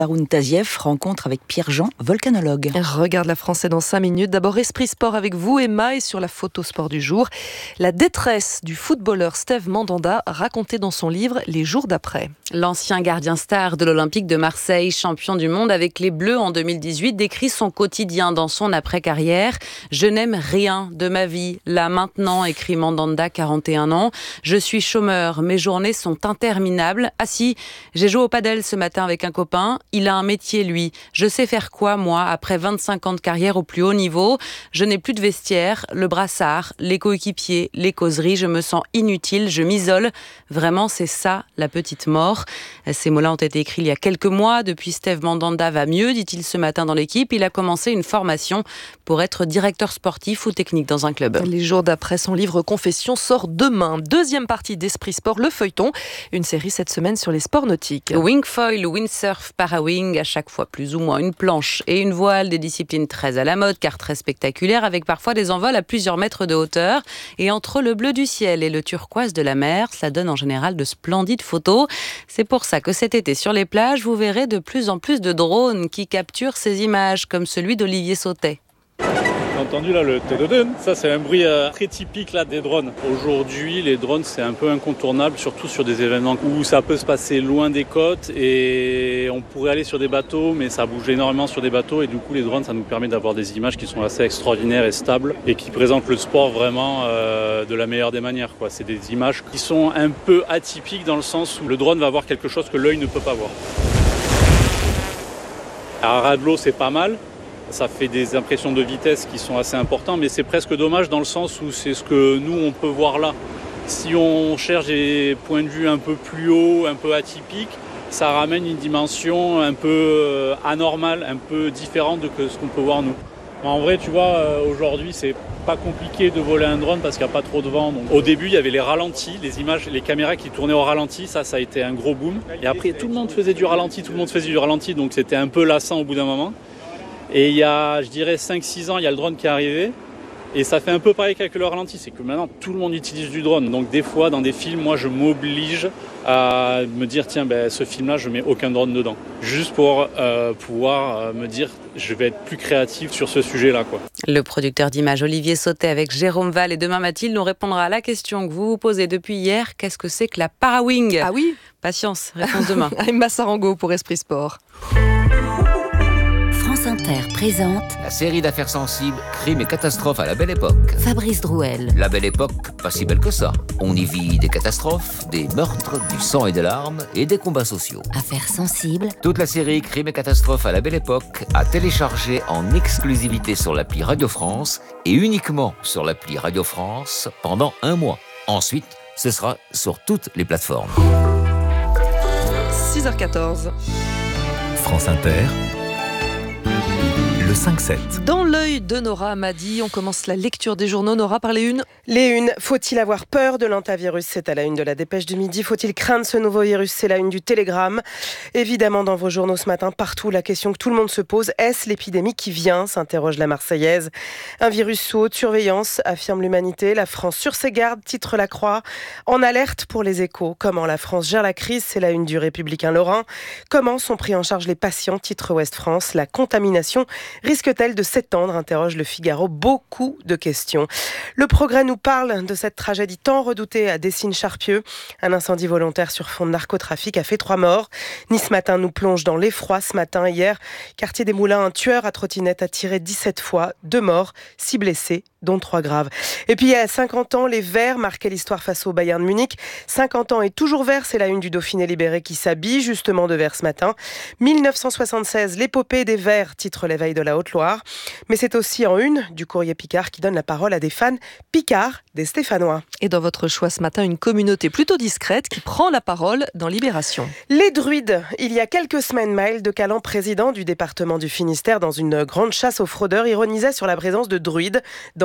Haroun Tazieff, rencontre avec Pierre-Jean, volcanologue. Regarde la France dans 5 minutes. D'abord, Esprit Sport avec vous, Emma, et sur la photo sport du jour, la détresse du footballeur Steve Mandanda racontée dans son livre Les jours d'après. L'ancien gardien star de l'Olympique de Marseille, champion du monde avec les Bleus en 2018, décrit son quotidien dans son après-carrière. « Je n'aime rien de ma vie, là maintenant », écrit Mandanda, 41 ans. « Je suis chômeur, mes journées sont interminables. Ah si, j'ai joué au padel ce matin avec un copain. Il a un métier, lui. Je sais faire quoi, moi, après 25 ans de carrière au plus haut niveau? Je n'ai plus de vestiaire, le brassard, les coéquipiers, les causeries. Je me sens inutile, je m'isole. Vraiment, c'est ça, la petite mort. » Ces mots-là ont été écrits il y a quelques mois. Depuis, Steve Mandanda va mieux, dit-il ce matin dans l'équipe. Il a commencé une formation pour être directeur sportif ou technique dans un club. Les jours d'après, son livre Confession sort demain. Deuxième partie d'Esprit Sport, le feuilleton. Une série cette semaine sur les sports nautiques. Wingfoil, windsurf, para-wing, à chaque fois plus ou moins une planche et une voile, des disciplines très à la mode car très spectaculaires, avec parfois des envols à plusieurs mètres de hauteur. Et entre le bleu du ciel et le turquoise de la mer, ça donne en général de splendides photos. C'est pour ça que cet été sur les plages, vous verrez de plus en plus de drones qui capturent ces images, comme celui d'Olivier Sautet. Entendu là le tadadun, ça c'est un bruit très typique là des drones. Aujourd'hui les drones c'est un peu incontournable, surtout sur des événements où ça peut se passer loin des côtes et on pourrait aller sur des bateaux mais ça bouge énormément sur des bateaux et du coup les drones ça nous permet d'avoir des images qui sont assez extraordinaires et stables et qui présentent le sport vraiment de la meilleure des manières, quoi. C'est des images qui sont un peu atypiques dans le sens où le drone va voir quelque chose que l'œil ne peut pas voir. À ras de l'eau c'est pas mal. Ça fait des impressions de vitesse qui sont assez importantes, mais c'est presque dommage dans le sens où c'est ce que nous, on peut voir là. Si on cherche des points de vue un peu plus hauts, un peu atypiques, ça ramène une dimension un peu anormale, un peu différente de ce qu'on peut voir nous. En vrai, tu vois, aujourd'hui, c'est pas compliqué de voler un drone parce qu'il n'y a pas trop de vent. Donc, au début, il y avait les ralentis, les images, les caméras qui tournaient au ralenti. Ça a été un gros boom. Et après, tout le monde faisait du ralenti, donc c'était un peu lassant au bout d'un moment. Et il y a, je dirais, 5-6 ans, il y a le drone qui est arrivé. Et ça fait un peu pareil qu'avec le ralenti. C'est que maintenant, tout le monde utilise du drone. Donc des fois, dans des films, moi, je m'oblige à me dire, tiens, ce film-là, je mets aucun drone dedans. Juste pour pouvoir me dire, je vais être plus créatif sur ce sujet-là, quoi. Le producteur d'images Olivier Sautet avec Jérôme Val et demain Mathilde nous répondra à la question que vous vous posez depuis hier. Qu'est-ce que c'est que la para-wing? Ah oui? Patience, réponse demain. Emma Sarango pour Esprit Sport. France Inter présente la série d'affaires sensibles, crimes et catastrophes à la Belle Époque. Fabrice Drouel. La Belle Époque, pas si belle que ça. On y vit des catastrophes, des meurtres, du sang et des larmes et des combats sociaux. Affaires sensibles. Toute la série Crimes et catastrophes à la Belle Époque à télécharger en exclusivité sur l'appli Radio France et uniquement sur l'appli Radio France pendant 1 mois. Ensuite, ce sera sur toutes les plateformes. 6h14. France Inter. Le 5-7. Dans l'œil de Nora Amadi, on commence la lecture des journaux. Nora, par les unes. Les unes. Faut-il avoir peur de l'hantavirus? C'est à la une de la Dépêche du Midi. Faut-il craindre ce nouveau virus? C'est la une du Télégramme. Évidemment, dans vos journaux ce matin, partout, la question que tout le monde se pose, est-ce l'épidémie qui vient? S'interroge la Marseillaise. Un virus sous haute surveillance, affirme l'Humanité. La France sur ses gardes, titre La Croix. En alerte pour les Échos. Comment la France gère la crise? C'est la une du Républicain Lorrain. Comment sont pris en charge les patients? Titre Ouest France. La contamination risque-t-elle de s'étendre? Interroge le Figaro. Beaucoup de questions. Le Progrès nous parle de cette tragédie tant redoutée à Dessines-Charpieu. Un incendie volontaire sur fond de narcotrafic a fait 3 morts. Nice Matin nous plonge dans l'effroi ce matin. Hier, quartier des Moulins, un tueur à trottinette a tiré 17 fois. 2 morts, 6 blessés, dont 3 graves. Et puis il y a 50 ans, les Verts marquaient l'histoire face au Bayern de Munich. 50 ans et toujours vert, c'est la une du Dauphiné libéré qui s'habille justement de vert ce matin. 1976, l'épopée des Verts, titre l'éveil de la Haute-Loire. Mais c'est aussi en une du Courrier Picard qui donne la parole à des fans picards des Stéphanois. Et dans votre choix ce matin, une communauté plutôt discrète qui prend la parole dans Libération. Les druides. Il y a quelques semaines, Maël de Calan, président du département du Finistère, dans une grande chasse aux fraudeurs, ironisait sur la présence de druides dans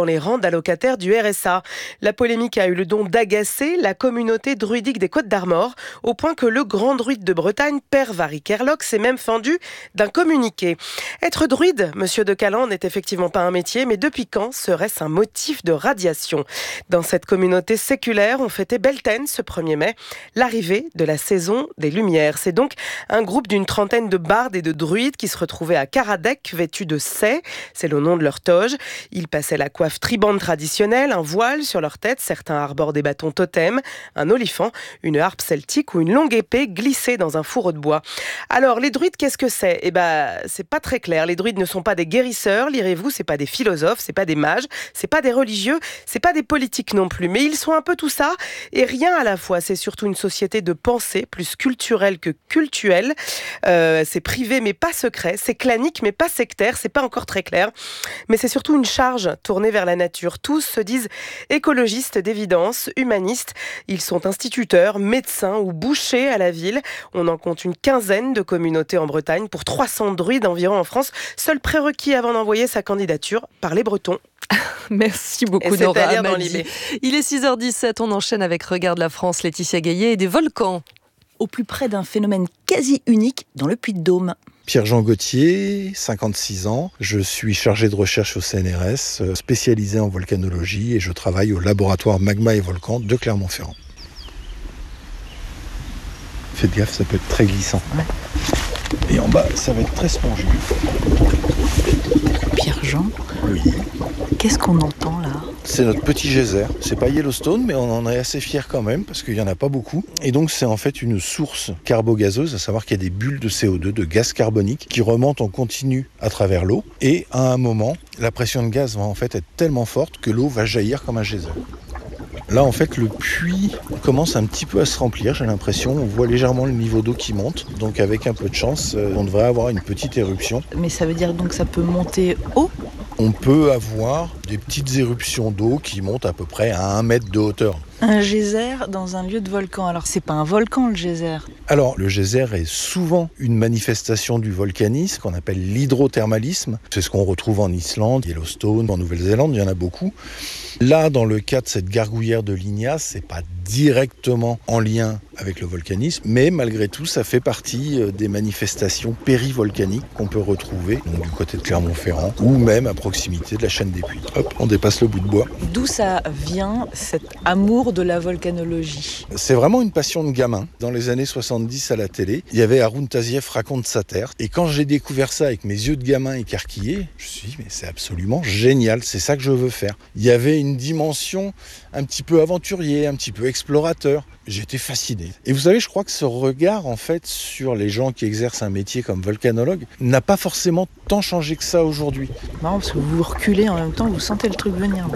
les rangs d'allocataires du RSA. La polémique a eu le don d'agacer la communauté druidique des Côtes-d'Armor, au point que le grand druide de Bretagne, Père Vary Kerlock, s'est même fendu d'un communiqué. Être druide, monsieur de Caland, n'est effectivement pas un métier, mais depuis quand serait-ce un motif de radiation ? Dans cette communauté séculaire, on fêtait Beltane ce 1er mai, l'arrivée de la saison des Lumières. C'est donc un groupe d'une trentaine de bardes et de druides qui se retrouvaient à Caradec, vêtus de sais, c'est le nom de leur toge. Ils passaient la coiffe tribande traditionnelle, un voile sur leur tête, certains arborent des bâtons totems, un olifant, une harpe celtique ou une longue épée glissée dans un fourreau de bois. Alors, les druides, qu'est-ce que c'est ? C'est pas très clair. Les druides ne sont pas des guérisseurs, lirez-vous, c'est pas des philosophes, c'est pas des mages, c'est pas des religieux, c'est pas des politiques non plus. Mais ils sont un peu tout ça et rien à la fois. C'est surtout une société de pensée, plus culturelle que cultuelle. C'est privé mais pas secret, c'est clanique mais pas sectaire, c'est pas encore très clair. Mais c'est surtout une charge tournée vers la nature. Tous se disent écologistes d'évidence, humanistes. Ils sont instituteurs, médecins ou bouchers à la ville. On en compte une quinzaine de communautés en Bretagne pour 300 druides environ en France. Seul prérequis avant d'envoyer sa candidature, parler breton. Merci beaucoup Nora Amadi. Il est 6h17, on enchaîne avec Regarde la France, Laetitia Gaillet et des volcans. Au plus près d'un phénomène quasi unique dans le Puy-de-Dôme. Pierre-Jean Gauthier, 56 ans. Je suis chargé de recherche au CNRS, spécialisé en volcanologie et je travaille au laboratoire Magma et Volcans de Clermont-Ferrand. Faites gaffe, ça peut être très glissant. Ouais. Et en bas, ça va être très spongieux. Pierre-Jean ? Oui. Qu'est-ce qu'on entend là ? C'est notre petit geyser. C'est pas Yellowstone, mais on en est assez fiers quand même, parce qu'il n'y en a pas beaucoup. Et donc c'est en fait une source carbogazeuse, à savoir qu'il y a des bulles de CO2, de gaz carbonique, qui remontent en continu à travers l'eau. Et à un moment, la pression de gaz va en fait être tellement forte que l'eau va jaillir comme un geyser. Là, en fait, le puits commence un petit peu à se remplir, j'ai l'impression. On voit légèrement le niveau d'eau qui monte. Donc, avec un peu de chance, on devrait avoir une petite éruption. Mais ça veut dire donc que ça peut monter haut ? On peut avoir des petites éruptions d'eau qui montent à peu près à 1 mètre de hauteur. Un geyser dans un lieu de volcan. Alors, c'est pas un volcan, le geyser ? Alors, le geyser est souvent une manifestation du volcanisme, qu'on appelle l'hydrothermalisme. C'est ce qu'on retrouve en Islande, Yellowstone, en Nouvelle-Zélande, il y en a beaucoup. Là, dans le cas de cette gargouillère de l'Ignace, c'est pas directement en lien avec le volcanisme, mais malgré tout, ça fait partie des manifestations périvolcaniques qu'on peut retrouver donc du côté de Clermont-Ferrand ou même à proximité de la chaîne des Puys. Hop, on dépasse le bout de bois. D'où ça vient, cet amour de la volcanologie ? C'est vraiment une passion de gamin. Dans les années 70 à la télé, il y avait Haroun Tazieff raconte sa terre. Et quand j'ai découvert ça avec mes yeux de gamin écarquillés, je me suis dit, mais c'est absolument génial, c'est ça que je veux faire. Il y avait une dimension un petit peu aventurier, un petit peu explorateur. J'étais fasciné. Et vous savez, je crois que ce regard, en fait, sur les gens qui exercent un métier comme volcanologue, n'a pas forcément tant changé que ça aujourd'hui. Marrant, parce que vous reculez en même temps, vous sentez le truc venir.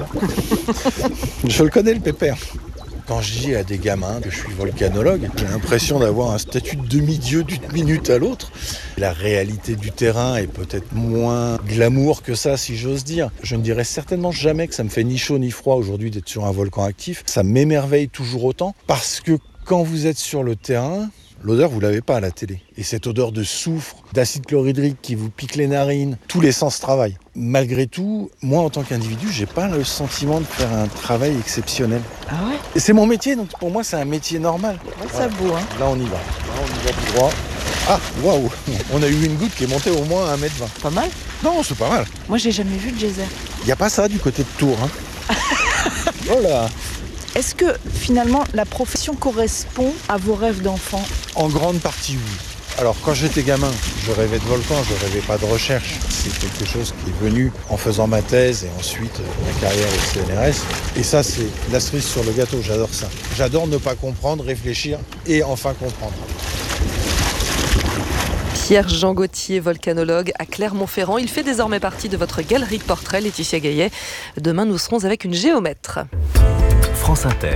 Je le connais, le pépère. Quand je dis à des gamins que je suis volcanologue, j'ai l'impression d'avoir un statut de demi-dieu d'une minute à l'autre. La réalité du terrain est peut-être moins glamour que ça, si j'ose dire. Je ne dirais certainement jamais que ça me fait ni chaud ni froid aujourd'hui d'être sur un volcan actif. Ça m'émerveille toujours autant parce que quand vous êtes sur le terrain, l'odeur, vous l'avez pas à la télé. Et cette odeur de soufre, d'acide chlorhydrique qui vous pique les narines, tous les sens travaillent. Malgré tout, moi en tant qu'individu, j'ai pas le sentiment de faire un travail exceptionnel. Ah ouais ? Et c'est mon métier, donc pour moi c'est un métier normal. Ouais, ça beau, hein. Là on y va. Là on y va tout droit. Ah, waouh! On a eu une goutte qui est montée au moins à 1m20. Pas mal ? Non, c'est pas mal. Moi j'ai jamais vu de geyser. Y a pas ça du côté de Tours, hein. Oh là! Est-ce que finalement la profession correspond à vos rêves d'enfant ? En grande partie oui. Alors quand j'étais gamin, je rêvais de volcan, je rêvais pas de recherche. C'est quelque chose qui est venu en faisant ma thèse et ensuite ma carrière au CNRS. Et ça c'est la cerise sur le gâteau, j'adore ça. J'adore ne pas comprendre, réfléchir et enfin comprendre. Pierre-Jean Gauthier, volcanologue à Clermont-Ferrand. Il fait désormais partie de votre galerie de portraits, Laetitia Gaillet. Demain, nous serons avec une géomètre. France Inter.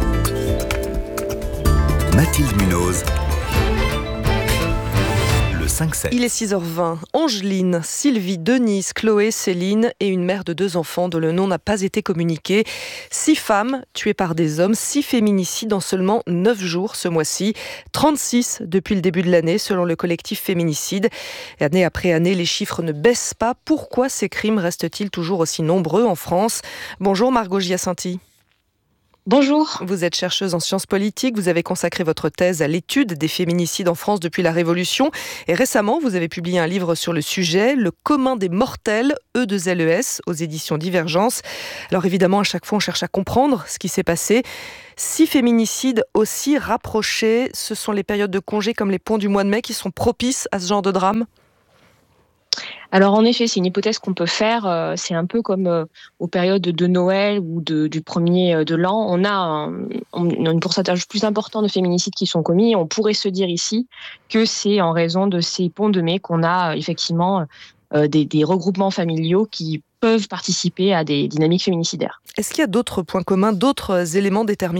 Mathilde Munoz. Le 5-7. Il est 6h20. Angeline, Sylvie, Denise, Chloé, Céline et une mère de 2 enfants dont le nom n'a pas été communiqué. 6 femmes tuées par des hommes, 6 féminicides en seulement 9 jours ce mois-ci. 36 depuis le début de l'année selon le collectif Féminicide. Et année après année, les chiffres ne baissent pas. Pourquoi ces crimes restent-ils toujours aussi nombreux en France ? Bonjour Margot Giacinti. Bonjour. Vous êtes chercheuse en sciences politiques, vous avez consacré votre thèse à l'étude des féminicides en France depuis la Révolution et récemment vous avez publié un livre sur le sujet, Le commun des mortels, E2LES, aux éditions Divergence. Alors évidemment, à chaque fois on cherche à comprendre ce qui s'est passé. 6 féminicides aussi rapprochés, ce sont les périodes de congé comme les ponts du mois de mai qui sont propices à ce genre de drame ? Alors en effet, c'est une hypothèse qu'on peut faire. C'est un peu comme aux périodes de Noël ou du premier de l'an. On a un pourcentage plus important de féminicides qui sont commis. On pourrait se dire ici que c'est en raison de ces ponts de mai qu'on a effectivement des regroupements familiaux qui peuvent participer à des dynamiques féminicidaires. Est-ce qu'il y a d'autres points communs, d'autres éléments déterminants ?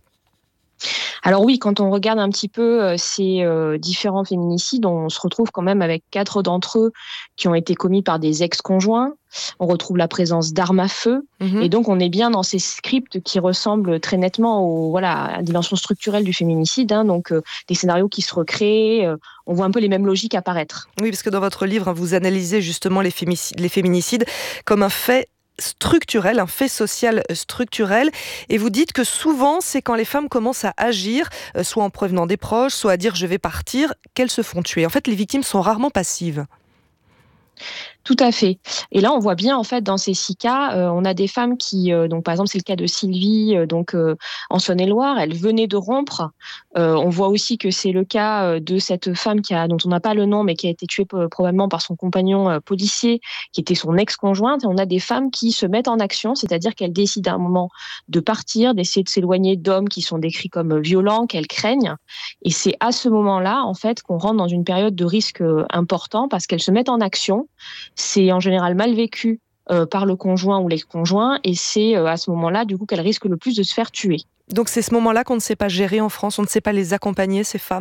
Alors oui, quand on regarde un petit peu ces différents féminicides, on se retrouve quand même avec 4 d'entre eux qui ont été commis par des ex-conjoints. On retrouve la présence d'armes à feu. Et donc on est bien dans ces scripts qui ressemblent très nettement à la dimension structurelle du féminicide. Donc des scénarios qui se recréent. On voit un peu les mêmes logiques apparaître. Oui, parce que dans votre livre, vous analysez justement les féminicides comme un fait structurel, un fait social structurel, et vous dites que souvent c'est quand les femmes commencent à agir, soit en prévenant des proches, soit à dire je vais partir, qu'elles se font tuer. En fait, les victimes sont rarement passives. Tout à fait. Et là, on voit bien, en fait, dans ces 6 cas, on a des femmes qui, donc par exemple, c'est le cas de Sylvie, en Saône-et-Loire, elle venait de rompre. On voit aussi que c'est le cas de cette femme dont on n'a pas le nom, mais qui a été tuée probablement par son compagnon policier, qui était son ex-conjointe. Et on a des femmes qui se mettent en action, c'est-à-dire qu'elles décident à un moment de partir, d'essayer de s'éloigner d'hommes qui sont décrits comme violents, qu'elles craignent. Et c'est à ce moment-là, en fait, qu'on rentre dans une période de risque important parce qu'elles se mettent en action. C'est en général mal vécu par le conjoint ou l'ex-conjoint et c'est à ce moment-là du coup qu'elles risquent le plus de se faire tuer. Donc c'est ce moment-là qu'on ne sait pas gérer en France, on ne sait pas les accompagner, ces femmes ?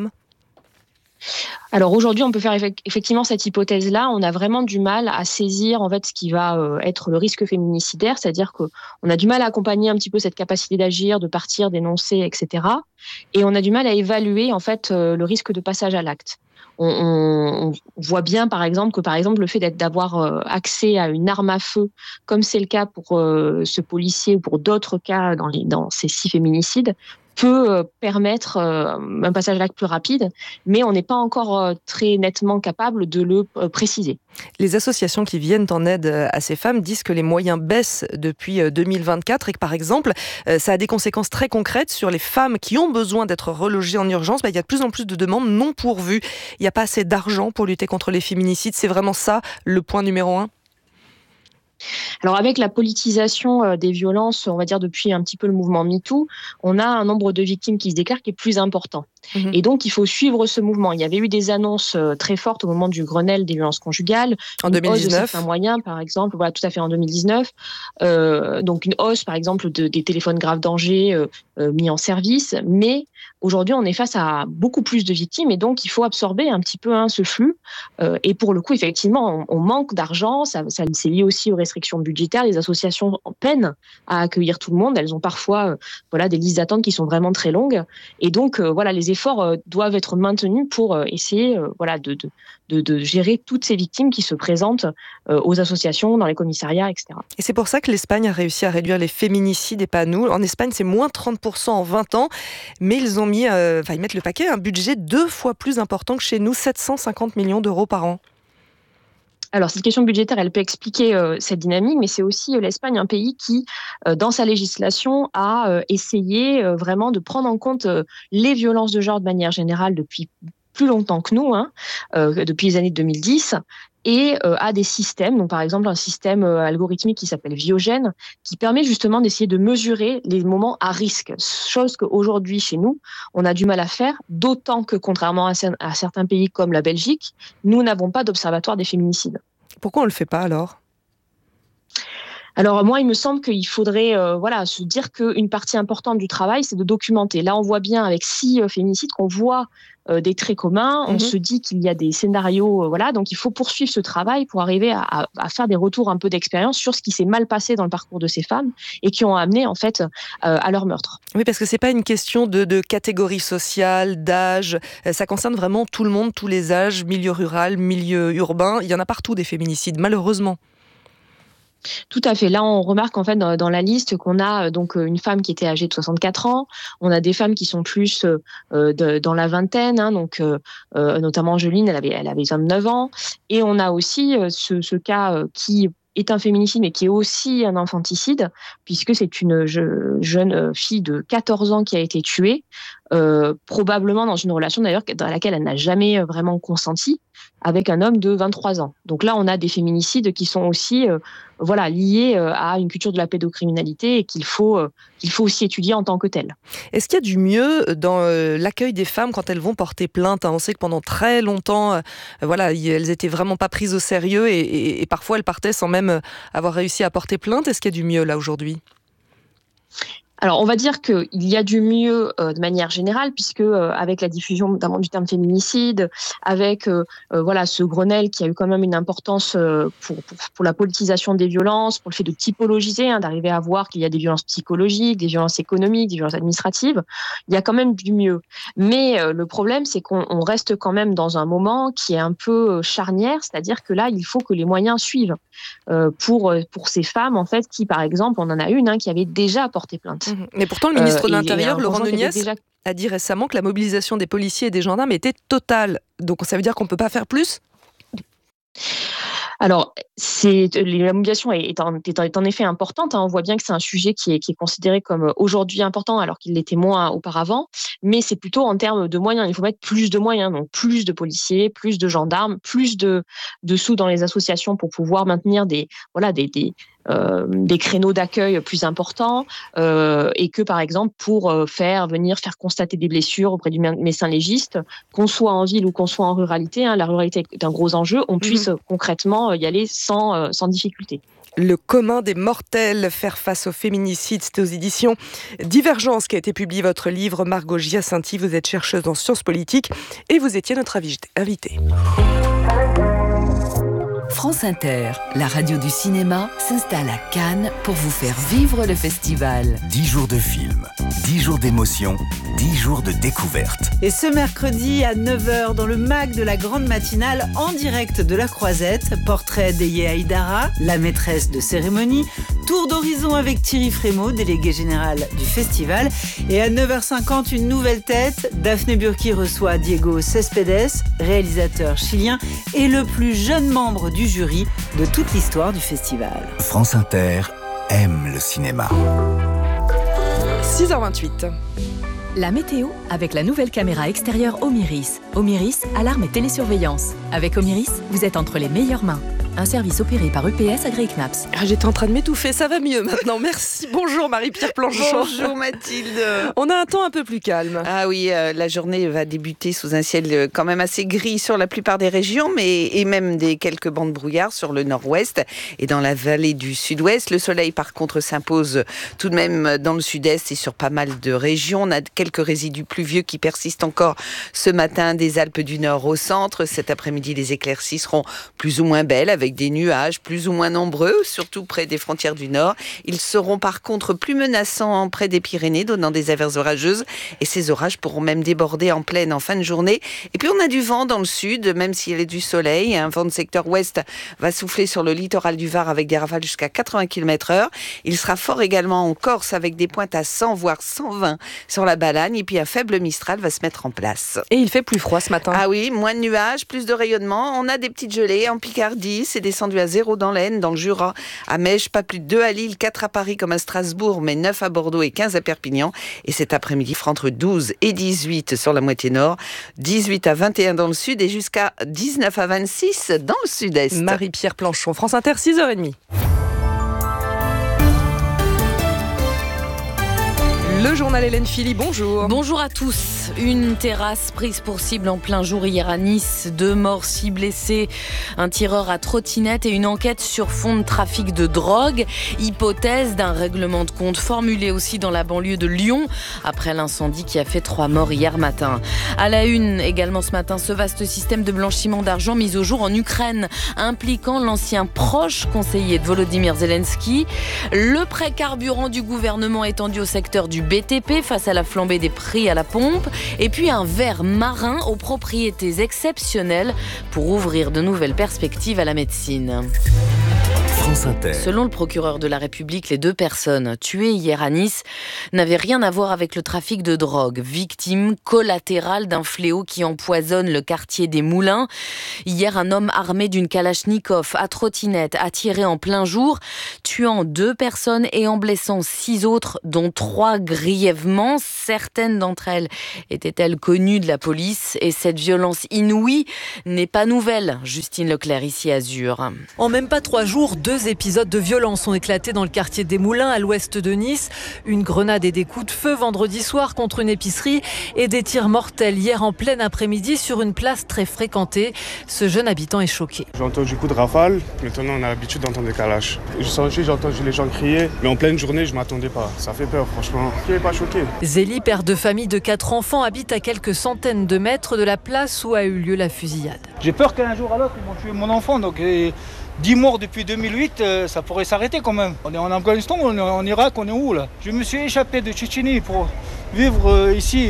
Alors aujourd'hui, on peut faire effectivement cette hypothèse-là. On a vraiment du mal à saisir en fait ce qui va être le risque féminicidaire, c'est-à-dire qu'on a du mal à accompagner un petit peu cette capacité d'agir, de partir, d'énoncer, etc. Et on a du mal à évaluer en fait le risque de passage à l'acte. On voit bien, par exemple, le fait d'avoir accès à une arme à feu, comme c'est le cas pour ce policier ou pour d'autres cas dans ces 6 féminicides, peut permettre un passage à l'acte plus rapide, mais on n'est pas encore très nettement capable de le préciser. Les associations qui viennent en aide à ces femmes disent que les moyens baissent depuis 2024 et que par exemple, ça a des conséquences très concrètes sur les femmes qui ont besoin d'être relogées en urgence. Il y a de plus en plus de demandes non pourvues. Il n'y a pas assez d'argent pour lutter contre les féminicides. C'est vraiment ça le point numéro 1 ? Alors avec la politisation des violences, on va dire depuis un petit peu le mouvement MeToo, on a un nombre de victimes qui se déclarent qui est plus important. Et donc il faut suivre ce mouvement. Il y avait eu des annonces très fortes au moment du Grenelle des violences conjugales. En 2019. Hausse de certains moyens, par exemple, voilà, tout à fait en 2019. Donc une hausse, par exemple, des téléphones grave danger mis en service. Mais aujourd'hui, on est face à beaucoup plus de victimes et donc il faut absorber un petit peu ce flux. Et pour le coup, effectivement, on manque d'argent. Ça c'est lié aussi aux restrictions budgétaires. Les associations peinent à accueillir tout le monde. Elles ont parfois des listes d'attente qui sont vraiment très longues. Et donc, les efforts doivent être maintenus pour essayer de gérer toutes ces victimes qui se présentent aux associations, dans les commissariats, etc. Et c'est pour ça que l'Espagne a réussi à réduire les féminicides et pas nous. En Espagne, c'est moins 30% en 20 ans, mais ils ont mis, ils mettent le paquet, un budget 2 fois plus important que chez nous, 750 millions d'euros par an. Alors, cette question budgétaire, elle peut expliquer cette dynamique, mais c'est aussi l'Espagne, un pays qui, dans sa législation, a essayé vraiment de prendre en compte les violences de genre de manière générale depuis plus longtemps que nous, depuis les années 2010, et a des systèmes, donc par exemple un système algorithmique qui s'appelle Viogène, qui permet justement d'essayer de mesurer les moments à risque, chose qu'aujourd'hui chez nous, on a du mal à faire, d'autant que contrairement à certains pays comme la Belgique, nous n'avons pas d'observatoire des féminicides. Pourquoi on ne le fait pas alors ? Alors moi, il me semble qu'il faudrait se dire qu'une partie importante du travail, c'est de documenter. Là, on voit bien avec 6 féminicides qu'on voit des traits communs. On se dit qu'il y a des scénarios, donc il faut poursuivre ce travail pour arriver à faire des retours un peu d'expérience sur ce qui s'est mal passé dans le parcours de ces femmes et qui ont amené en fait à leur meurtre. Oui, parce que c'est pas une question de catégorie sociale, d'âge. Ça concerne vraiment tout le monde, tous les âges, milieu rural, milieu urbain. Il y en a partout des féminicides, malheureusement. Tout à fait. Là, on remarque en fait dans la liste qu'on a donc une femme qui était âgée de 64 ans. On a des femmes qui sont plus dans la vingtaine, notamment Angeline, elle avait 29 ans. Et on a aussi ce cas qui est un féminicide, mais qui est aussi un infanticide, puisque c'est une jeune fille de 14 ans qui a été tuée, probablement dans une relation d'ailleurs dans laquelle elle n'a jamais vraiment consenti, avec un homme de 23 ans. Donc là, on a des féminicides qui sont aussi liés à une culture de la pédocriminalité et qu'il faut aussi étudier en tant que tel. Est-ce qu'il y a du mieux dans l'accueil des femmes quand elles vont porter plainte ? On sait que pendant très longtemps, elles étaient vraiment pas prises au sérieux et parfois elles partaient sans même avoir réussi à porter plainte. Est-ce qu'il y a du mieux là aujourd'hui ? Alors, on va dire qu'il y a du mieux de manière générale, puisque avec la diffusion notamment du terme féminicide, avec ce Grenelle qui a eu quand même une importance pour la politisation des violences, pour le fait de typologiser, d'arriver à voir qu'il y a des violences psychologiques, des violences économiques, des violences administratives, il y a quand même du mieux. Mais le problème, c'est qu'on reste quand même dans un moment qui est un peu charnière, c'est-à-dire que là, il faut que les moyens suivent pour ces femmes, en fait, qui, par exemple, on en a une qui avait déjà porté plainte. Mais pourtant, le ministre de l'Intérieur, Laurent Nunez, a dit récemment que la mobilisation des policiers et des gendarmes était totale. Donc ça veut dire qu'on ne peut pas faire plus ? Alors, la mobilisation est en effet importante. On voit bien que c'est un sujet qui est considéré comme aujourd'hui important, alors qu'il l'était moins auparavant. Mais c'est plutôt en termes de moyens. Il faut mettre plus de moyens, donc plus de policiers, plus de gendarmes, plus de sous dans les associations pour pouvoir maintenir des créneaux d'accueil plus importants et que, par exemple, pour faire constater des blessures auprès du médecin légiste, qu'on soit en ville ou qu'on soit en ruralité, la ruralité est un gros enjeu, on puisse concrètement y aller sans difficulté. Le commun des mortels, faire face au féminicide, c'était aux éditions Divergence qui a été publié votre livre. Margot Giacinti, vous êtes chercheuse en sciences politiques et vous étiez notre invitée. France Inter, la radio du cinéma, s'installe à Cannes pour vous faire vivre le festival. 10 jours de film, 10 jours d'émotion, 10 jours de découverte. Et ce mercredi à 9h dans le MAC de la grande matinale, en direct de la Croisette, portrait d'Eye Haïdara, la maîtresse de cérémonie, tour d'horizon avec Thierry Frémaux, délégué général du festival. Et à 9h50, une nouvelle tête, Daphné Burki reçoit Diego Céspedes, réalisateur chilien et le plus jeune membre du jury de toute l'histoire du festival. France Inter aime le cinéma. 6h28. La météo avec la nouvelle caméra extérieure Omiris. Omiris, alarme et télésurveillance. Avec Omiris, vous êtes entre les meilleures mains. Un service opéré par EPS Agri-Knaps. J'étais en train de m'étouffer, ça va mieux maintenant, merci. Bonjour Marie-Pierre Planchon. Bonjour Mathilde. On a un temps un peu plus calme. Ah oui, la journée va débuter sous un ciel quand même assez gris sur la plupart des régions, et même des quelques bancs de brouillard sur le nord-ouest et dans la vallée du sud-ouest. Le soleil par contre s'impose tout de même dans le sud-est et sur pas mal de régions. On a quelques résidus pluvieux qui persistent encore ce matin des Alpes du Nord au centre. Cet après-midi, les éclaircies seront plus ou moins belles avec des nuages plus ou moins nombreux, surtout près des frontières du Nord. Ils seront par contre plus menaçants près des Pyrénées, donnant des averses orageuses. Et ces orages pourront même déborder en pleine en fin de journée. Et puis on a du vent dans le sud, même s'il y a du soleil. Un vent de secteur ouest va souffler sur le littoral du Var avec des rafales jusqu'à 80 km/h. Il sera fort également en Corse avec des pointes à 100 voire 120 sur la Balagne. Et puis un faible Mistral va se mettre en place. Et il fait plus froid ce matin. Ah oui, moins de nuages, plus de rayonnement. On a des petites gelées en Picardie. C'est descendu à 0 dans l'Aisne, dans le Jura, à Mèche, pas plus de 2 à Lille, 4 à Paris comme à Strasbourg, mais 9 à Bordeaux et 15 à Perpignan. Et cet après-midi, fera entre 12 et 18 sur la moitié nord, 18 à 21 dans le sud et jusqu'à 19 à 26 dans le sud-est. Marie-Pierre Planchon, France Inter, 6h30. Le journal Hélène Philly, bonjour. Bonjour à tous. Une terrasse prise pour cible en plein jour hier à Nice. 2 morts, 6 blessés, un tireur à trottinette et une enquête sur fond de trafic de drogue. Hypothèse d'un règlement de compte formulé aussi dans la banlieue de Lyon après l'incendie qui a fait 3 morts hier matin. À la une également ce matin, ce vaste système de blanchiment d'argent mis au jour en Ukraine, impliquant l'ancien proche conseiller de Volodymyr Zelensky. Le prêt carburant du gouvernement étendu au secteur du BTP face à la flambée des prix à la pompe. Et puis un ver marin aux propriétés exceptionnelles pour ouvrir de nouvelles perspectives à la médecine. France Inter. Selon le procureur de la République, les 2 personnes tuées hier à Nice n'avaient rien à voir avec le trafic de drogue. Victime collatérale d'un fléau qui empoisonne le quartier des Moulins. Hier, un homme armé d'une kalachnikov à trottinette a tiré en plein jour, tuant 2 personnes et en blessant 6 autres, dont 3 grièvement. Certaines d'entre elles étaient-elles connues de la police? Et cette violence inouïe n'est pas nouvelle. Justine Leclerc, ici à Azur. En même pas 3 jours, 2 épisodes de violence ont éclaté dans le quartier des Moulins, à l'ouest de Nice. Une grenade et des coups de feu vendredi soir contre une épicerie et des tirs mortels hier en plein après-midi sur une place très fréquentée. Ce jeune habitant est choqué. J'ai entendu coup de rafale, maintenant on a l'habitude d'entendre des calaches. J'ai entendu les gens crier, mais en pleine journée je ne m'attendais pas. Ça fait peur franchement. Qui n'est pas choqué? Zélie, père de famille de 4 enfants, habite à quelques centaines de mètres de la place où a eu lieu la fusillade. J'ai peur qu'un jour à l'autre ils vont tuer mon enfant, donc 10 morts depuis 2008, ça pourrait s'arrêter quand même. On est en Afghanistan, on est en Irak, on est où là? Je me suis échappé de Tchétchénie pour vivre ici.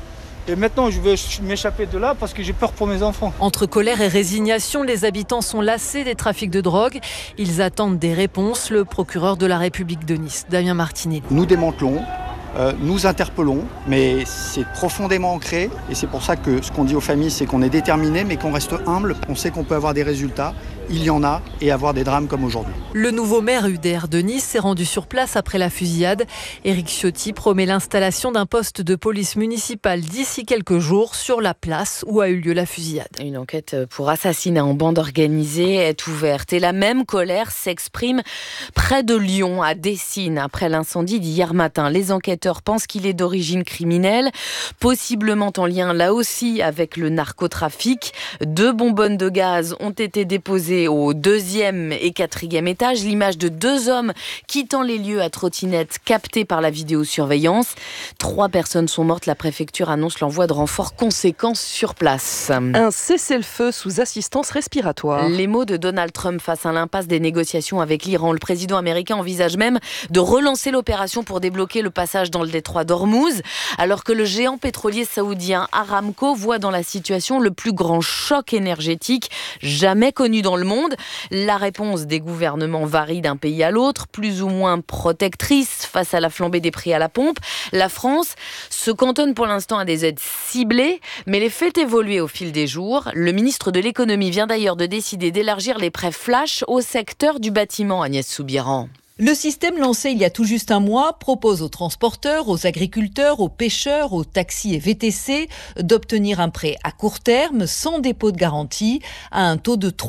Et maintenant, je veux m'échapper de là parce que j'ai peur pour mes enfants. Entre colère et résignation, les habitants sont lassés des trafics de drogue. Ils attendent des réponses. Le procureur de la République de Nice, Damien Martinelli. Nous démantelons, nous interpellons, mais c'est profondément ancré. Et c'est pour ça que ce qu'on dit aux familles, c'est qu'on est déterminé, mais qu'on reste humble. On sait qu'on peut avoir des résultats. Il y en a, et avoir des drames comme aujourd'hui. Le nouveau maire UDR de Nice s'est rendu sur place après la fusillade. Éric Ciotti promet l'installation d'un poste de police municipale d'ici quelques jours sur la place où a eu lieu la fusillade. Une enquête pour assassinat en bande organisée est ouverte et la même colère s'exprime près de Lyon, à Dessines, après l'incendie d'hier matin. Les enquêteurs pensent qu'il est d'origine criminelle, possiblement en lien là aussi avec le narcotrafic. 2 bonbonnes de gaz ont été déposées au 2e et 4e étage. L'image de 2 hommes quittant les lieux à trottinette captée par la vidéosurveillance. 3 personnes sont mortes. La préfecture annonce l'envoi de renforts conséquents sur place. Un cessez-le-feu sous assistance respiratoire. Les mots de Donald Trump face à l'impasse des négociations avec l'Iran. Le président américain envisage même de relancer l'opération pour débloquer le passage dans le détroit d'Ormuz, alors que le géant pétrolier saoudien Aramco voit dans la situation le plus grand choc énergétique jamais connu dans le monde. La réponse des gouvernements varie d'un pays à l'autre, plus ou moins protectrice face à la flambée des prix à la pompe. La France se cantonne pour l'instant à des aides ciblées, mais les fait évoluer au fil des jours. Le ministre de l'économie vient d'ailleurs de décider d'élargir les prêts flash au secteur du bâtiment, Agnès Soubiran. Le système lancé il y a tout juste un mois propose aux transporteurs, aux agriculteurs, aux pêcheurs, aux taxis et VTC d'obtenir un prêt à court terme sans dépôt de garantie à un taux de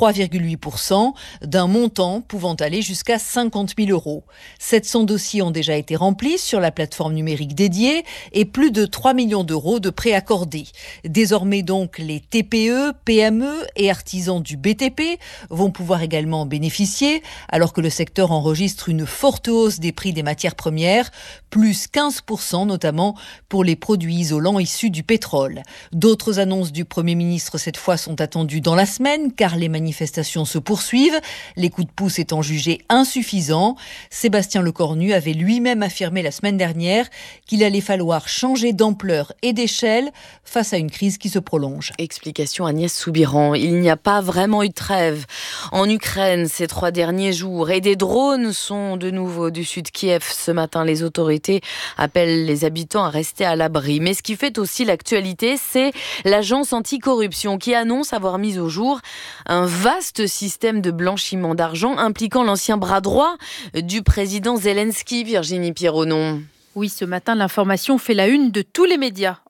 3,8% d'un montant pouvant aller jusqu'à 50 000 €. 700 dossiers ont déjà été remplis sur la plateforme numérique dédiée et plus de 3 millions d'euros de prêts accordés. Désormais donc, les TPE, PME et artisans du BTP vont pouvoir également en bénéficier alors que le secteur enregistre une forte hausse des prix des matières premières, plus 15% notamment pour les produits isolants issus du pétrole. D'autres annonces du Premier ministre cette fois sont attendues dans la semaine car les manifestations se poursuivent, les coups de pouce étant jugés insuffisants. Sébastien Lecornu avait lui-même affirmé la semaine dernière qu'il allait falloir changer d'ampleur et d'échelle face à une crise qui se prolonge. Explication Agnès Soubiran. Il n'y a pas vraiment eu de trêve en Ukraine ces 3 derniers jours et des drones sont de nouveau au-dessus de Kiev. Ce matin, les autorités appellent les habitants à rester à l'abri. Mais ce qui fait aussi l'actualité, c'est l'agence anticorruption qui annonce avoir mis au jour un vaste système de blanchiment d'argent impliquant l'ancien bras droit du président Zelensky, Virginie Pierronon. Oui, ce matin, l'information fait la une de tous les médias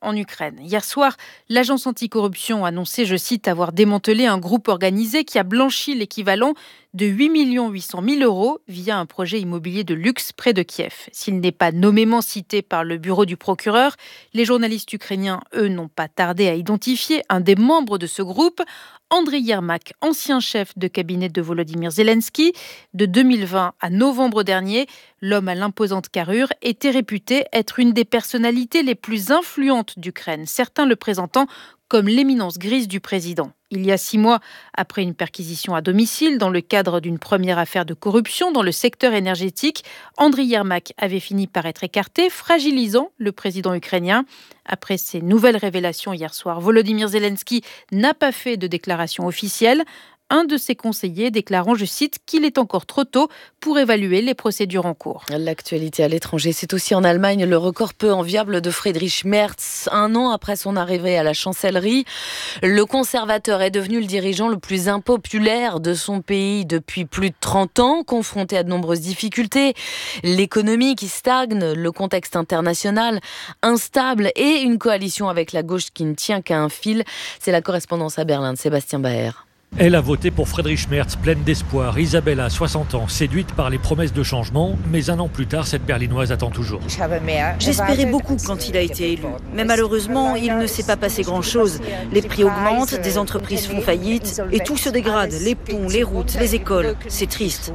en Ukraine. Hier soir, l'agence anticorruption a annoncé, je cite, avoir démantelé un groupe organisé qui a blanchi l'équivalent de 8 800 000 € via un projet immobilier de luxe près de Kiev. S'il n'est pas nommément cité par le bureau du procureur, les journalistes ukrainiens, eux, n'ont pas tardé à identifier un des membres de ce groupe, Andriy Yermak, ancien chef de cabinet de Volodymyr Zelensky. De 2020 à novembre dernier, l'homme à l'imposante carrure était réputé être une des personnalités les plus influentes d'Ukraine, certains le présentant comme l'éminence grise du président. Il y a 6 mois, après une perquisition à domicile dans le cadre d'une première affaire de corruption dans le secteur énergétique, Andriy Yermak avait fini par être écarté, fragilisant le président ukrainien. Après ces nouvelles révélations hier soir, Volodymyr Zelensky n'a pas fait de déclaration officielle. Un de ses conseillers déclarant, je cite, qu'il est encore trop tôt pour évaluer les procédures en cours. L'actualité à l'étranger, c'est aussi en Allemagne le record peu enviable de Friedrich Merz. 1 an après son arrivée à la chancellerie, le conservateur est devenu le dirigeant le plus impopulaire de son pays depuis plus de 30 ans, confronté à de nombreuses difficultés. L'économie qui stagne, le contexte international instable et une coalition avec la gauche qui ne tient qu'à un fil. C'est la correspondance à Berlin de Sébastien Baer. Elle a voté pour Friedrich Merz, pleine d'espoir. Isabella, 60 ans, séduite par les promesses de changement, mais 1 an plus tard, cette Berlinoise attend toujours. J'espérais beaucoup quand il a été élu. Mais malheureusement, il ne s'est pas passé grand-chose. Les prix augmentent, des entreprises font faillite et tout se dégrade. Les ponts, les routes, les écoles. C'est triste.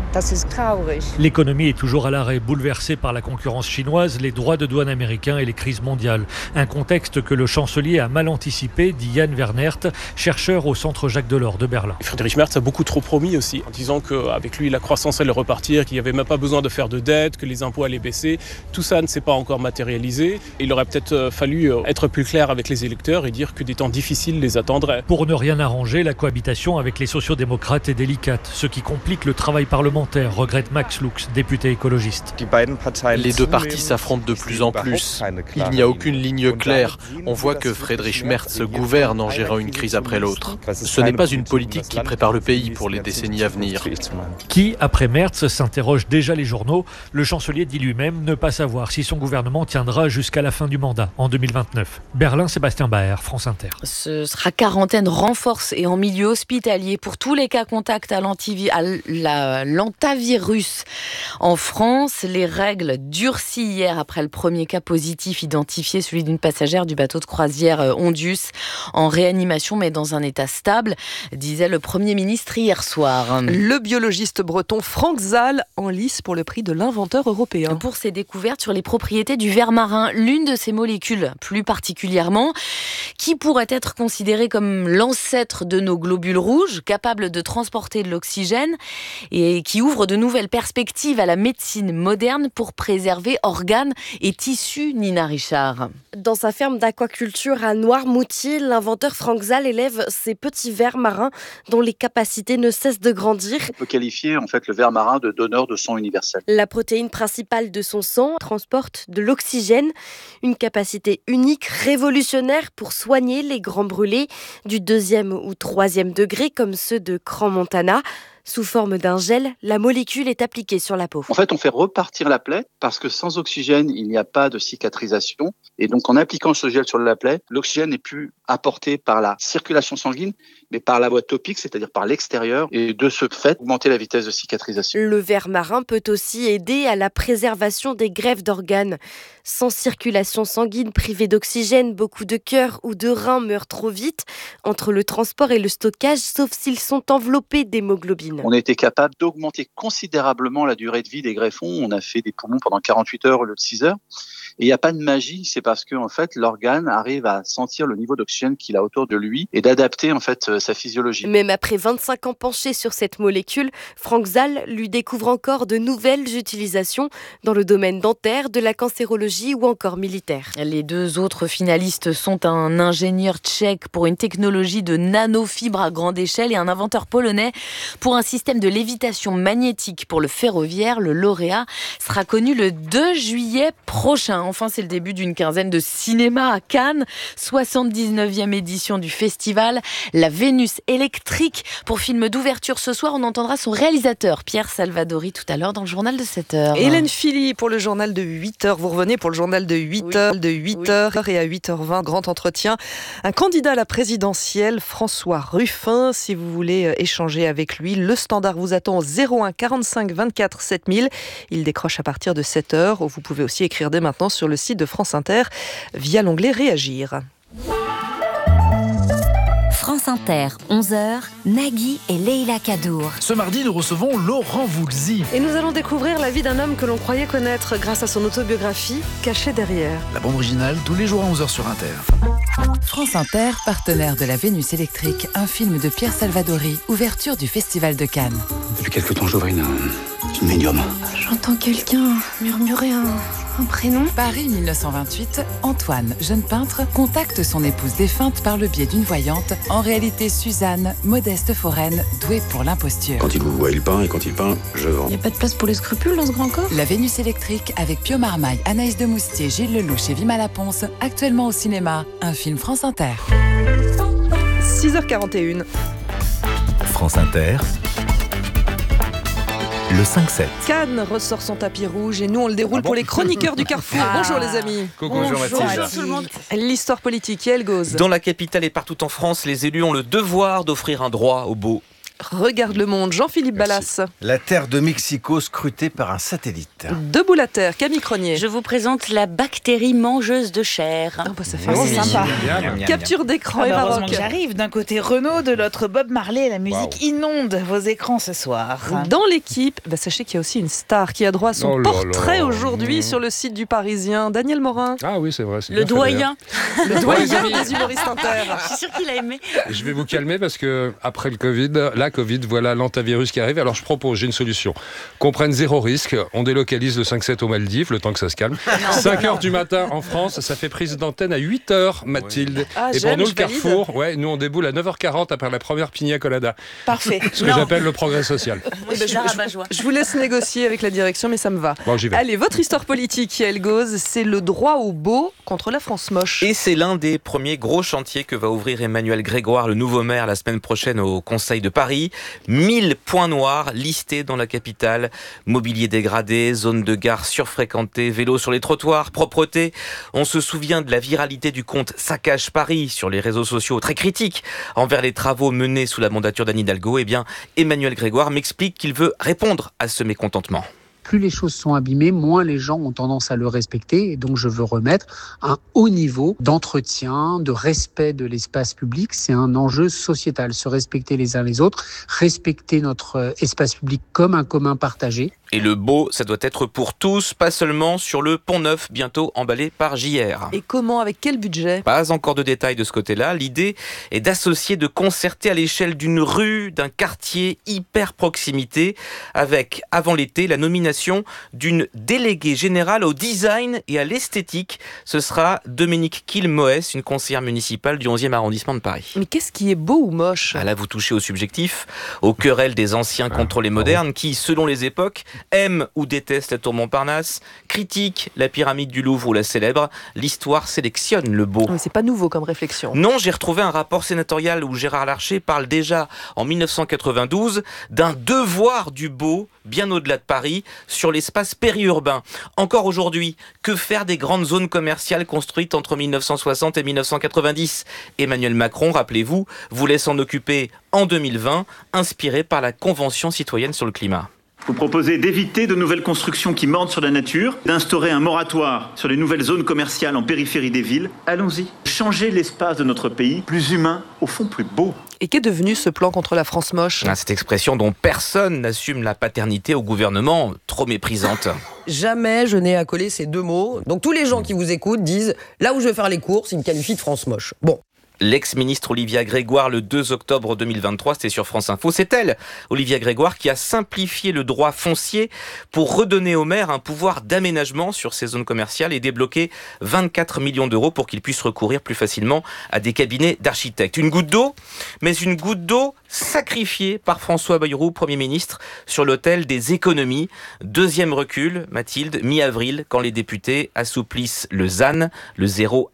L'économie est toujours à l'arrêt, bouleversée par la concurrence chinoise, les droits de douane américains et les crises mondiales. Un contexte que le chancelier a mal anticipé, dit Jan Wernert, chercheur au centre Jacques Delors de Berlin. Friedrich Merz a beaucoup trop promis aussi, en disant qu'avec lui la croissance allait repartir, qu'il n'y avait même pas besoin de faire de dette, que les impôts allaient baisser. Tout ça ne s'est pas encore matérialisé. Il aurait peut-être fallu être plus clair avec les électeurs et dire que des temps difficiles les attendraient. Pour ne rien arranger, la cohabitation avec les sociodémocrates est délicate, ce qui complique le travail parlementaire, regrette Max Lux, député écologiste. Les 2 partis s'affrontent de plus en plus. Il n'y a aucune ligne claire. On voit que Friedrich Merz gouverne en gérant une crise après l'autre. Ce n'est pas une politique qui prépare le pays pour les décennies à venir. Qui, après Merz, s'interroge déjà les journaux. Le chancelier dit lui-même ne pas savoir si son gouvernement tiendra jusqu'à la fin du mandat, en 2029. Berlin, Sébastien Baer, France Inter. Ce sera quarantaine renforcée et en milieu hospitalier pour tous les cas contacts à l'antavirus. En France, les règles durcies hier après le premier cas positif identifié, celui d'une passagère du bateau de croisière Ondus, en réanimation mais dans un état stable, disait le Premier ministre hier soir. Le biologiste breton Franck Zahl en lice pour le prix de l'inventeur européen. Pour ses découvertes sur les propriétés du ver marin, l'une de ces molécules plus particulièrement, qui pourrait être considérée comme l'ancêtre de nos globules rouges, capable de transporter de l'oxygène et qui ouvre de nouvelles perspectives à la médecine moderne pour préserver organes et tissus. Nina Richard. Dans sa ferme d'aquaculture à Noirmoutier, l'inventeur Franck Zahl élève ces petits vers marins dont les capacités ne cessent de grandir. On peut qualifier en fait le ver marin de donneur de sang universel. La protéine principale de son sang transporte de l'oxygène, une capacité unique, révolutionnaire pour soigner les grands brûlés du 2e ou 3e degré comme ceux de Crans-Montana. Sous forme d'un gel, la molécule est appliquée sur la peau. En fait, on fait repartir la plaie parce que sans oxygène, il n'y a pas de cicatrisation. Et donc, en appliquant ce gel sur la plaie, l'oxygène n'est plus apporté par la circulation sanguine, mais par la voie topique, c'est-à-dire par l'extérieur. Et de ce fait, augmenter la vitesse de cicatrisation. Le ver marin peut aussi aider à la préservation des greffes d'organes. Sans circulation sanguine privée d'oxygène, beaucoup de cœurs ou de reins meurent trop vite entre le transport et le stockage, sauf s'ils sont enveloppés d'hémoglobine. On a été capable d'augmenter considérablement la durée de vie des greffons. On a fait des poumons pendant 48 heures au lieu de 6 heures. Et il n'y a pas de magie, c'est parce que en fait, l'organe arrive à sentir le niveau d'oxygène qu'il a autour de lui et d'adapter en fait sa physiologie. Même après 25 ans penché sur cette molécule, Franck Zahl lui découvre encore de nouvelles utilisations dans le domaine dentaire, de la cancérologie ou encore militaire. Les 2 autres finalistes sont un ingénieur tchèque pour une technologie de nanofibres à grande échelle et un inventeur polonais pour un système de lévitation magnétique pour le ferroviaire. Le lauréat sera connu le 2 juillet prochain. Enfin, c'est le début d'une quinzaine de cinéma à Cannes. 79e édition du festival. La Vénus électrique. Pour film d'ouverture ce soir, on entendra son réalisateur, Pierre Salvadori, tout à l'heure dans le journal de 7h. Hélène Philly pour le journal de 8h. Vous revenez pour le journal de 8h, de 8h et à 8h20, grand entretien. Un candidat à la présidentielle, François Ruffin. Si vous voulez échanger avec lui, le standard vous attend au 01 45 24 7000. Il décroche à partir de 7h. Vous pouvez aussi écrire dès maintenant sur le site de France Inter via l'onglet Réagir. France Inter, 11h, Nagui et Leïla Kadour. Ce mardi, nous recevons Laurent Voulzy. Et nous allons découvrir la vie d'un homme que l'on croyait connaître grâce à son autobiographie, Caché derrière. La bande originale, tous les jours à 11h sur Inter. France Inter, partenaire de la Vénus électrique, un film de Pierre Salvadori, ouverture du Festival de Cannes. Depuis quelque temps, j'ouvre une médium. J'entends quelqu'un murmurer un prénom. Paris 1928, Antoine, jeune peintre, contacte son épouse défunte par le biais d'une voyante, en réalité Suzanne, modeste foraine, douée pour l'imposture. Quand il vous voit, il peint, et quand il peint, je vends. Il n'y a pas de place pour les scrupules dans ce grand corps. La Vénus électrique avec Pio Marmaille, Anaïs de Moustier, Gilles Lelouch et Vima Laponce, actuellement au cinéma, un film France Inter. 6h41. France Inter. Le 5-7. Cannes ressort son tapis rouge et nous on le déroule pour les chroniqueurs du Carrefour. Bonjour les amis. Bonjour tout le monde. L'histoire politique, elle goes. Dans la capitale et partout en France, les élus ont le devoir d'offrir un droit au beau. Regarde le monde, Jean-Philippe Ballas. La terre de Mexico scrutée par un satellite. Debout la terre, Camille Cronier. Je vous présente la bactérie mangeuse de chair. Ça fait sympa. Capture d'écran et heureusement que j'arrive. D'un côté Renaud, de l'autre Bob Marley. La musique inonde vos écrans ce soir. Dans l'équipe, sachez qu'il y a aussi une star qui a droit à son portrait aujourd'hui sur le site du Parisien. Daniel Morin. Ah oui, c'est vrai. Le doyen. Le doyen des humoristes inter. Je suis sûre qu'il a aimé. Je vais vous calmer parce que après le Covid, voilà l'antivirus qui arrive. Alors je propose, j'ai une solution. Qu'on prenne zéro risque, on délocalise le 5-7 aux Maldives, le temps que ça se calme. 5h du matin en France, ça fait prise d'antenne à 8h, Mathilde. Et pour nous, le Carrefour, nous on déboule à 9h40 après la première pina colada. Parfait. Ce que j'appelle le progrès social. Je vous laisse négocier avec la direction, mais ça me va. Bon, j'y vais. Allez, votre histoire politique, elle goes, c'est le droit au beau contre la France moche. Et c'est l'un des premiers gros chantiers que va ouvrir Emmanuel Grégoire, le nouveau maire, la semaine prochaine au Conseil de Paris. 1000 points noirs listés dans la capitale. Mobilier dégradé, zones de gare surfréquentées, vélos sur les trottoirs, propreté. On se souvient de la viralité du compte Saccage Paris sur les réseaux sociaux, très critique envers les travaux menés sous la mandature d'Anne Hidalgo. Eh bien, Emmanuel Grégoire m'explique qu'il veut répondre à ce mécontentement. Plus les choses sont abîmées, moins les gens ont tendance à le respecter. Et donc, je veux remettre un haut niveau d'entretien, de respect de l'espace public. C'est un enjeu sociétal. Se respecter les uns les autres, respecter notre espace public comme un commun partagé. Et le beau, ça doit être pour tous, pas seulement sur le Pont Neuf, bientôt emballé par JR. Et comment, avec quel budget ? Pas encore de détails de ce côté-là. L'idée est d'associer, de concerter à l'échelle d'une rue, d'un quartier, hyper proximité, avec, avant l'été, la nomination d'une déléguée générale au design et à l'esthétique. Ce sera Dominique Kilmoès, une conseillère municipale du 11e arrondissement de Paris. Mais qu'est-ce qui est beau ou moche ? Là, vous touchez au subjectif, aux querelles des anciens contre les modernes qui, selon les époques, aiment ou détestent la tour Montparnasse, critiquent la pyramide du Louvre ou la célèbre. L'histoire sélectionne le beau. Mais c'est pas nouveau comme réflexion. Non, j'ai retrouvé un rapport sénatorial où Gérard Larcher parle déjà en 1992 d'un devoir du beau, bien au-delà de Paris, sur l'espace périurbain. Encore aujourd'hui, que faire des grandes zones commerciales construites entre 1960 et 1990 ? Emmanuel Macron, rappelez-vous, voulait s'en occuper en 2020, inspiré par la Convention citoyenne sur le climat. Vous proposez d'éviter de nouvelles constructions qui mordent sur la nature, d'instaurer un moratoire sur les nouvelles zones commerciales en périphérie des villes. Allons-y, changez l'espace de notre pays, plus humain, au fond plus beau. Et qu'est devenu ce plan contre la France moche ? Cette expression dont personne n'assume la paternité au gouvernement, trop méprisante. Jamais je n'ai accolé ces deux mots. Donc tous les gens qui vous écoutent disent, là où je vais faire les courses, ils me qualifient de France moche. Bon. l'ex-ministre Olivia Grégoire le 2 octobre 2023, c'était sur France Info. C'est elle, Olivia Grégoire, qui a simplifié le droit foncier pour redonner aux maires un pouvoir d'aménagement sur ces zones commerciales et débloquer 24 millions d'euros pour qu'ils puissent recourir plus facilement à des cabinets d'architectes. Une goutte d'eau, mais une goutte d'eau sacrifiée par François Bayrou, Premier ministre, sur l'autel des économies. Deuxième recul, Mathilde, mi-avril, quand les députés assouplissent le ZAN, le zéro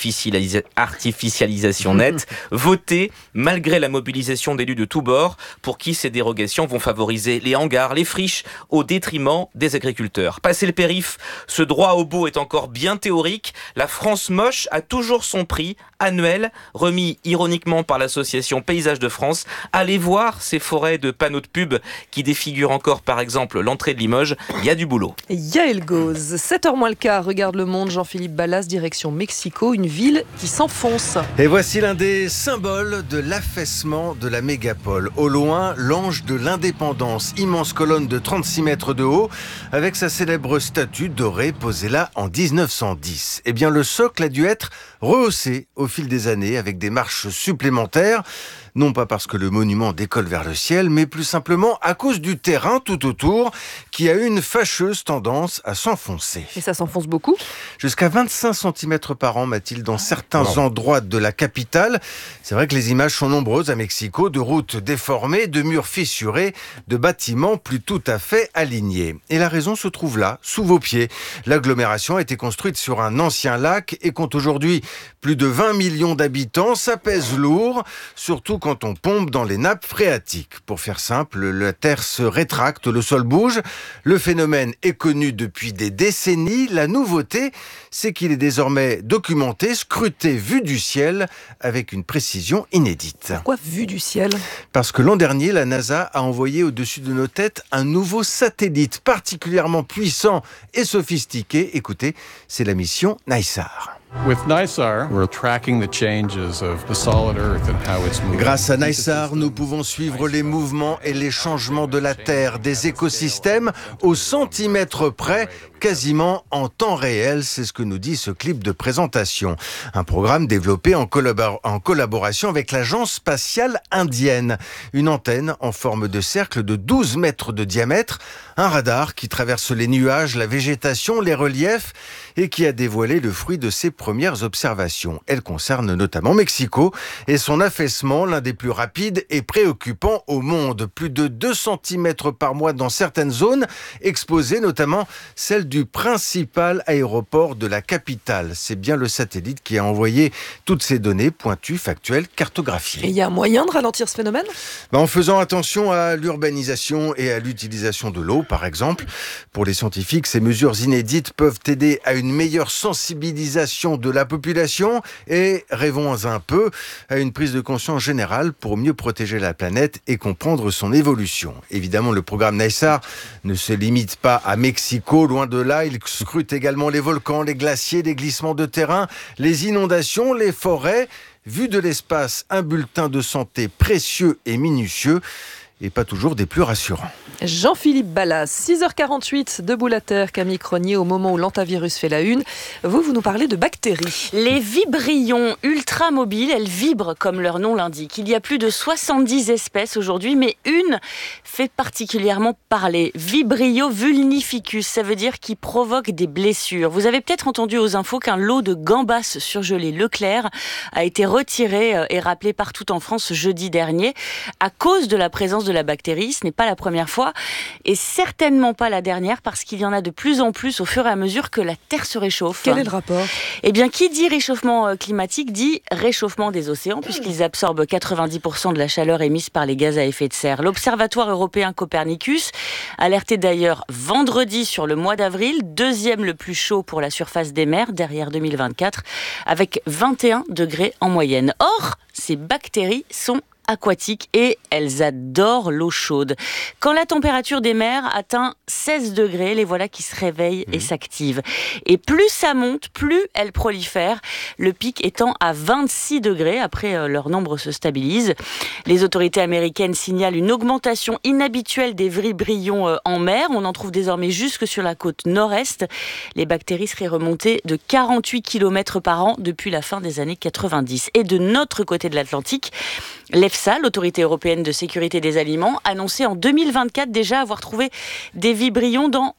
artificialisation nette, voté malgré la mobilisation d'élus de tous bords, pour qui ces dérogations vont favoriser les hangars, les friches, au détriment des agriculteurs. Passé le périph', ce droit au beau est encore bien théorique. La France moche a toujours son prix annuel, remis ironiquement par l'association Paysages de France. Allez voir ces forêts de panneaux de pub qui défigurent encore par exemple l'entrée de Limoges. Il y a du boulot. Yael Gauze, 7h moins le quart, regarde le monde, Jean-Philippe Ballas, direction Mexico, une ville qui s'enfonce. Et voici l'un des symboles de l'affaissement de la mégapole. Au loin, l'ange de l'indépendance, immense colonne de 36 mètres de haut, avec sa célèbre statue dorée posée là en 1910. Eh bien, le socle a dû être rehaussé au fil des années avec des marches supplémentaires. Non pas parce que le monument décolle vers le ciel, mais plus simplement à cause du terrain tout autour qui a une fâcheuse tendance à s'enfoncer. Et ça s'enfonce beaucoup ? Jusqu'à 25 cm par an, Mathilde, dans certains endroits de la capitale. C'est vrai que les images sont nombreuses à Mexico, de routes déformées, de murs fissurés, de bâtiments plus tout à fait alignés. Et la raison se trouve là, sous vos pieds. L'agglomération a été construite sur un ancien lac et compte aujourd'hui plus de 20 millions d'habitants. Ça pèse lourd, surtout quand on pompe dans les nappes phréatiques. Pour faire simple, la terre se rétracte, le sol bouge. Le phénomène est connu depuis des décennies. La nouveauté, c'est qu'il est désormais documenté, scruté, vu du ciel, avec une précision inédite. Pourquoi vu du ciel ? Parce que l'an dernier, la NASA a envoyé au-dessus de nos têtes un nouveau satellite particulièrement puissant et sophistiqué. Écoutez, c'est la mission NISAR. Grâce à NISAR, nous pouvons suivre les mouvements et les changements de la Terre, des écosystèmes au centimètre près, quasiment en temps réel. C'est ce que nous dit ce clip de présentation. Un programme développé en collaboration avec l'Agence spatiale indienne. Une antenne en forme de cercle de 12 mètres de diamètre. Un radar qui traverse les nuages, la végétation, les reliefs et qui a dévoilé le fruit de ses premières observations. Elle concerne notamment Mexico et son affaissement, l'un des plus rapides et préoccupants au monde. Plus de 2 cm par mois dans certaines zones, exposées notamment celle du principal aéroport de la capitale. C'est bien le satellite qui a envoyé toutes ces données pointues, factuelles, cartographiées. Et il y a un moyen de ralentir ce phénomène ? En faisant attention à l'urbanisation et à l'utilisation de l'eau, par exemple. Pour les scientifiques, ces mesures inédites peuvent aider à une meilleure sensibilisation de la population et, rêvons un peu, à une prise de conscience générale pour mieux protéger la planète et comprendre son évolution. Évidemment, le programme NISAR ne se limite pas à Mexico, loin de là. Il scrute également les volcans, les glaciers, les glissements de terrain, les inondations, les forêts. Vu de l'espace, un bulletin de santé précieux et minutieux. Et pas toujours des plus rassurants. Jean-Philippe Ballas, 6h48, debout la terre, Camille Cronier, au moment où l'antavirus fait la une. Vous nous parlez de bactéries. Les vibrions ultramobiles, elles vibrent comme leur nom l'indique. Il y a plus de 70 espèces aujourd'hui, mais une fait particulièrement parler. Vibrio vulnificus, ça veut dire qui provoque des blessures. Vous avez peut-être entendu aux infos qu'un lot de gambas surgelées Leclerc a été retiré et rappelé partout en France jeudi dernier à cause de la présence de la bactérie. Ce n'est pas la première fois et certainement pas la dernière parce qu'il y en a de plus en plus au fur et à mesure que la Terre se réchauffe. Quel est le rapport ? Eh bien, qui dit réchauffement climatique dit réchauffement des océans puisqu'ils absorbent 90% de la chaleur émise par les gaz à effet de serre. L'Observatoire européen Copernicus alertait d'ailleurs vendredi sur le mois d'avril, deuxième le plus chaud pour la surface des mers derrière 2024 avec 21 degrés en moyenne. Or, ces bactéries sont aquatiques et elles adorent l'eau chaude. Quand la température des mers atteint 16 degrés, les voilà qui se réveillent et s'activent. Et plus ça monte, plus elles prolifèrent, le pic étant à 26 degrés. Après, leur nombre se stabilise. Les autorités américaines signalent une augmentation inhabituelle des vibrions en mer. On en trouve désormais jusque sur la côte nord-est. Les bactéries seraient remontées de 48 km par an depuis la fin des années 90. Et de notre côté de l'Atlantique, l'EFSA, l'autorité européenne de sécurité des aliments, annonçait en 2024 déjà avoir trouvé des vibrions dans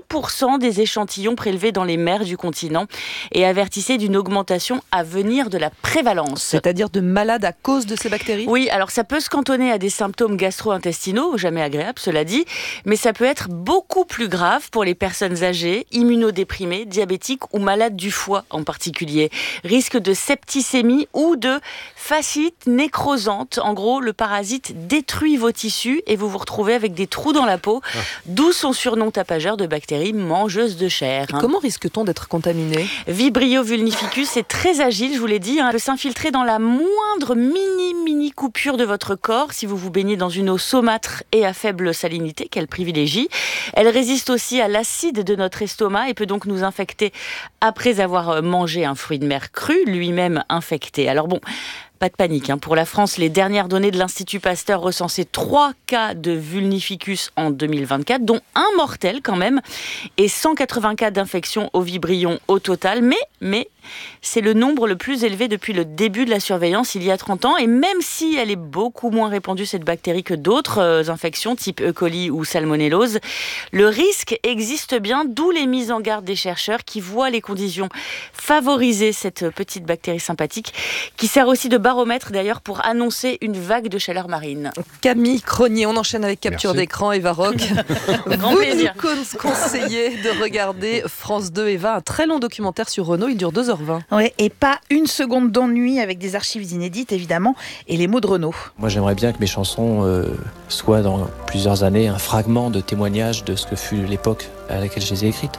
6% des échantillons prélevés dans les mers du continent et avertissait d'une augmentation à venir de la prévalence. C'est-à-dire de malades à cause de ces bactéries ? Oui, alors ça peut se cantonner à des symptômes gastro-intestinaux, jamais agréables cela dit, mais ça peut être beaucoup plus grave pour les personnes âgées, immunodéprimées, diabétiques ou malades du foie en particulier. Risque de septicémie ou de fasciite nécrosante. En gros, le parasite détruit vos tissus et vous vous retrouvez avec des trous dans la peau, d'où son surnom tapageur de bactéries mangeuses de chair. Comment risque-t-on d'être contaminé ? Vibrio vulnificus est très agile, je vous l'ai dit, peut s'infiltrer dans la moindre mini coupure de votre corps si vous vous baignez dans une eau saumâtre et à faible salinité qu'elle privilégie. Elle résiste aussi à l'acide de notre estomac et peut donc nous infecter après avoir mangé un fruit de mer cru, lui-même infecté. Alors bon, pas de panique. Pour la France, les dernières données de l'Institut Pasteur recensaient 3 cas de vulnificus en 2024, dont un mortel quand même, et 180 cas d'infection au vibrion au total. Mais c'est le nombre le plus élevé depuis le début de la surveillance il y a 30 ans. Et même si elle est beaucoup moins répandue, cette bactérie, que d'autres infections type E. coli ou salmonellose, le risque existe bien, d'où les mises en garde des chercheurs qui voient les conditions favoriser cette petite bactérie sympathique, qui sert aussi de baromètre d'ailleurs pour annoncer une vague de chaleur marine. Camille Cronier, on enchaîne avec capture d'écran. Eva Rock, Grand plaisir. Vous nous conseillez de regarder France 2. Eva, un très long documentaire sur Renault, il dure 2h20. Oui, et pas une seconde d'ennui, avec des archives inédites évidemment et les mots de Renault. Moi j'aimerais bien que mes chansons soient dans plusieurs années un fragment de témoignage de ce que fut l'époque à laquelle je les ai écrites.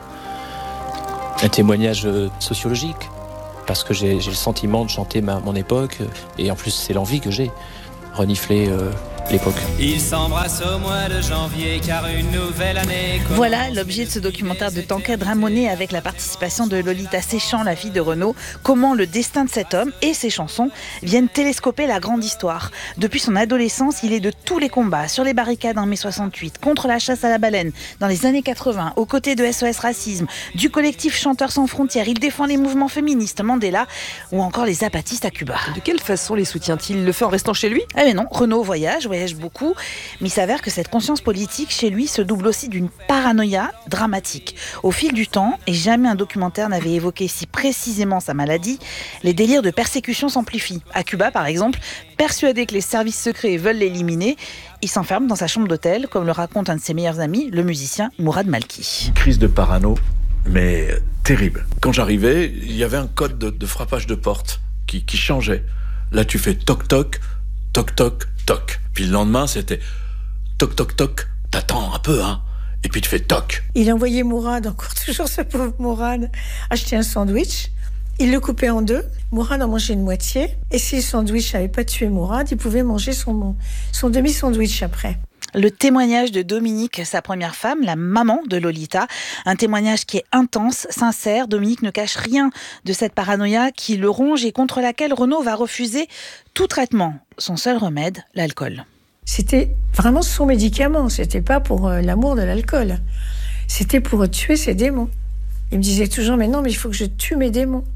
Un témoignage sociologique, parce que j'ai le sentiment de chanter mon époque, et en plus c'est l'envie que j'ai, renifler l'époque. Ils s'embrassent au mois de janvier car une nouvelle année commence. Voilà l'objet de ce documentaire de Tancred Ramonet avec la participation de Lolita Séchant, la fille de Renaud. Comment le destin de cet homme et ses chansons viennent télescoper la grande histoire. Depuis son adolescence, il est de tous les combats, sur les barricades en mai 68, contre la chasse à la baleine dans les années 80, aux côtés de SOS Racisme, du collectif Chanteurs sans frontières. Il défend les mouvements féministes, Mandela ou encore les zapatistes à Cuba. De quelle façon les soutient-il ? Il le fait en restant chez lui ? Ah mais non, Renaud voyage beaucoup, mais il s'avère que cette conscience politique chez lui se double aussi d'une paranoïa dramatique. Au fil du temps, et jamais un documentaire n'avait évoqué si précisément sa maladie, les délires de persécution s'amplifient. À Cuba, par exemple, persuadé que les services secrets veulent l'éliminer, il s'enferme dans sa chambre d'hôtel, comme le raconte un de ses meilleurs amis, le musicien Mourad Malki. Crise de parano, mais terrible. Quand j'arrivais, il y avait un code de frappage de porte qui changeait. Là, tu fais toc toc, toc toc, toc. Puis le lendemain, c'était toc toc toc, t'attends un peu, hein. Et puis tu fais toc. Il envoyait Mourad, encore toujours ce pauvre Mourad, acheter un sandwich. Il le coupait en deux. Mourad en mangeait une moitié. Et si le sandwich n'avait pas tué Mourad, il pouvait manger son demi-sandwich après. Le témoignage de Dominique, sa première femme, la maman de Lolita. Un témoignage qui est intense, sincère. Dominique ne cache rien de cette paranoïa qui le ronge et contre laquelle Renaud va refuser tout traitement. Son seul remède, l'alcool. C'était vraiment son médicament. C'était pas pour l'amour de l'alcool. C'était pour tuer ses démons. Il me disait toujours, mais il faut que je tue mes démons.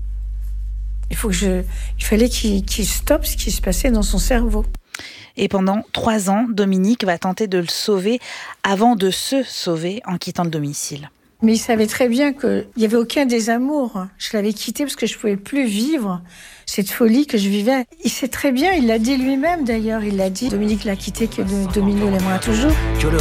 Il fallait qu'il stoppe ce qui se passait dans son cerveau. Et pendant 3 ans, Dominique va tenter de le sauver avant de se sauver en quittant le domicile. Mais il savait très bien qu'il n'y avait aucun désamour. Je l'avais quitté parce que je ne pouvais plus vivre cette folie que je vivais. Il sait très bien, il l'a dit lui-même d'ailleurs, il l'a dit. Dominique l'a quitté, que Dominique l'aimera toujours.